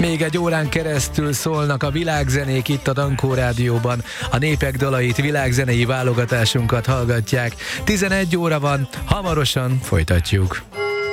Még egy órán keresztül szólnak a világzenék itt a Dankó Rádióban. A népek dalait, világzenei válogatásunkat hallgatják. 11 óra van, hamarosan folytatjuk.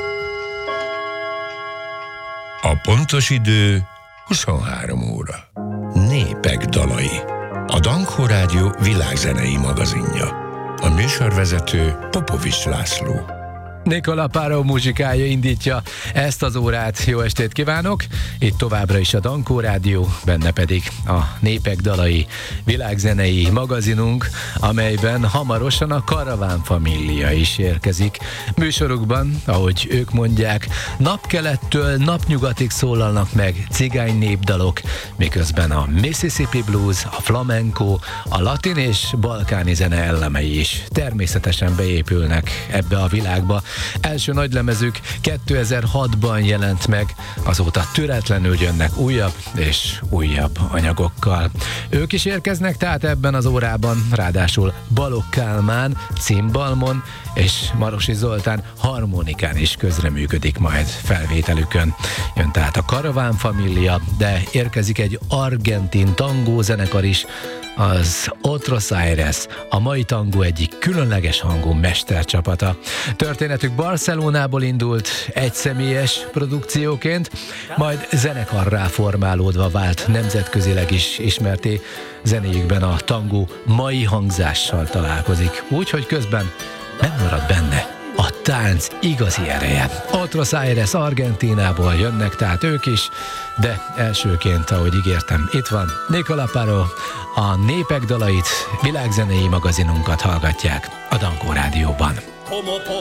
A pontos idő 23 óra. Népek dalai. A Dankó Rádió világzenei magazinja. A műsorvezető Popovics László. Nicola Paro muzsikája indítja ezt az órát. Jó estét kívánok! Itt továbbra is a Dankó Rádió, benne pedig a Népek dalai világzenei magazinunk, amelyben hamarosan a Karaván Família is érkezik. Műsorukban, ahogy ők mondják, napkelettől napnyugatig szólalnak meg cigány népdalok, miközben a Mississippi Blues, a flamenco, a latin és balkáni zene elemei is természetesen beépülnek ebbe a világba. Első nagylemezük 2006-ban jelent meg, azóta töretlenül jönnek újabb és újabb anyagokkal. Ők is érkeznek tehát ebben az órában, ráadásul Balogh Kálmán cimbalmon és Marosi Zoltán harmonikán is közreműködik majd felvételükön. Jön tehát a Karaván Família, de érkezik egy argentin tangó zenekar is, az Otros Aires, a mai tangó egyik különleges hangú mestercsapata. Történetük Barcelonából indult egyszemélyes produkcióként, majd zenekarrá formálódva vált nemzetközileg is ismerté. Zenéjükben a tangó mai hangzással találkozik, úgyhogy közben nem marad benne a tánc igazi ereje. Otros Aires Argentínából jönnek tehát ők is, de elsőként, ahogy ígértem, itt van Nicola Paro, a Népek dalait, világzenei magazinunkat hallgatják a Dankó Rádióban.